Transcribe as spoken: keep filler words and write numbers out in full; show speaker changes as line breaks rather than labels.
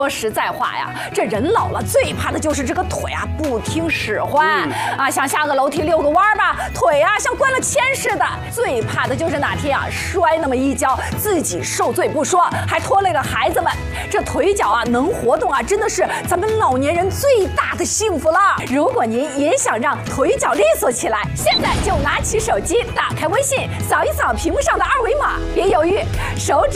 说实在话呀，这人老了最怕的就是这个腿啊不听使唤、嗯、啊，想下个楼梯遛个弯吧，腿啊像灌了铅似的。最怕的就是哪天啊摔那么一跤，自己受罪不说，还拖累了孩子们。这腿脚啊能活动啊，真的是咱们老年人最大的幸福了。如果您也想让腿脚利索起来，现在就拿起手机，打开微信，扫一扫屏幕上的二维码，别犹豫，手指。